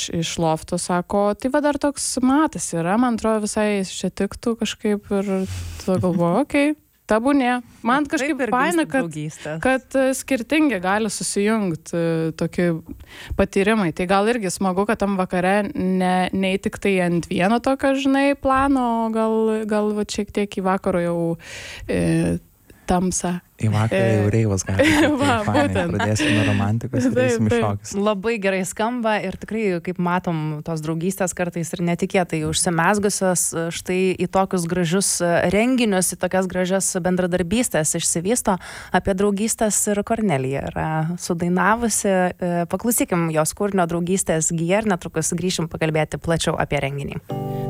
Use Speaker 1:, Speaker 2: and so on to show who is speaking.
Speaker 1: iš lofto, sako, tai va dar toks matas yra, man atrodo visai čia tiktų kažkaip ir tu galvoju, okei. Tabūnė. Man kažkaip faina, kad skirtingi gali susijungti tokie patyrimai. Tai gal irgi smagu, kad tam vakare ne tik tai ant vieno tokio, žinai, plano, gal va šiek tiek į vakaro jau tamsą.
Speaker 2: Į vakarą jau reivas gali. Pradėsim nuo romantikos, turėsim šokius.
Speaker 3: Labai gerai skamba ir tikrai, kaip matom, tos draugystės kartais ir netikėtai užsimezgusios štai į tokius gražius renginius, į tokias gražias bendradarbystės išsivysto. Apie draugystės ir Kornelija yra sudainavusi. Paklausykim jos kūrinio Draugystės gija ir netrukus grįšim pakalbėti plačiau apie renginį.